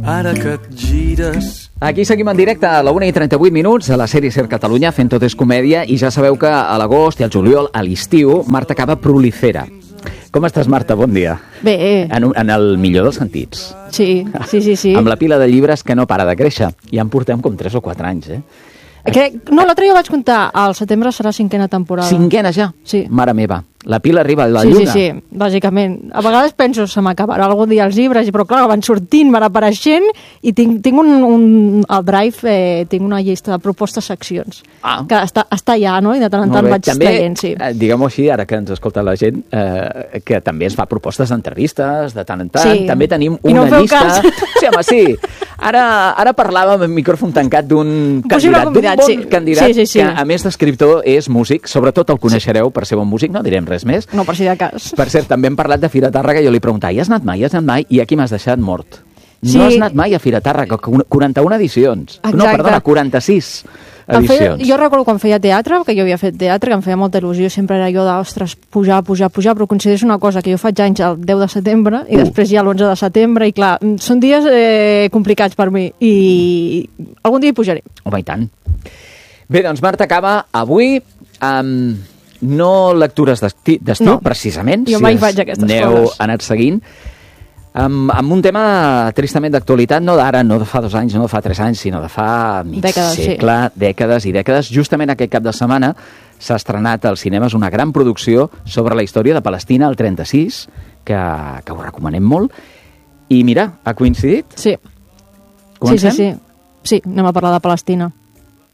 Ara que et gires... Aquí seguim en directe a la 1:38 a la sèrie Ser Catalunya, fent Tot és comèdia, i ja sabeu que a l'agost i al juliol, a l'estiu, Marta Cava prolifera. Com estàs, Marta? Bon dia. Bé. En el millor dels sentits. Sí. Amb la pila de llibres que no para de créixer. Ja en portem com 3 o 4 anys, No, l'altre dia ho vaig comptar. Al setembre serà 5a temporada. 5a ja? Sí. Mare meva. La pila arriba a la lluna. Sí, bàsicament. A vegades penso, se m'acabarà algun dia els llibres, però clar, van sortint, van apareixent, i tinc al Drive tinc una llista de propostes seccions. Que està allà, no? I de tant en tant vaig traient, sí. Diguem-ho així, ara que ens escolta la gent, que també ens fa propostes d'entrevistes, de tant en tant. Sí. També tenim una llista... Sí, home, sí. Ara parlàvem amb micròfon tancat d'un candidat, que a més d'escriptor és músic, sobretot el coneixereu per ser bon músic, no direm res més. No, per si de cas. Per cert, també hem parlat de Fira Tàrrega, jo li preguntava, has anat mai? I aquí m'has deixat mort. Sí. No has anat mai a Fira Tàrrega, 41 edicions. Exacte. No, perdona, 46 edicions. Jo recordo quan feia teatre, que jo havia fet teatre, que em feia molta il·lusió, sempre era jo d'ostres, pujar, però consideres una cosa, que jo faig anys el 10 de setembre i després ja l'11 de setembre, i clar, són dies complicats per mi, i algun dia hi pujaré. Home, i tant. Bé, doncs Marta Cava, avui no lectures d'estiu, no, precisament, jo mai faig aquestes coses. Anat seguint, amb un tema tristament d'actualitat, no d'ara, no de fa 2 anys, no de fa 3 anys, sinó de fa mig segle, dècades i dècades. Justament aquest cap de setmana s'ha estrenat als cinemes una gran producció sobre la història de Palestina al 36, que ho recomanem molt. I mira, ha coincidit? Sí. Comencem? Sí, anem a parlar de Palestina.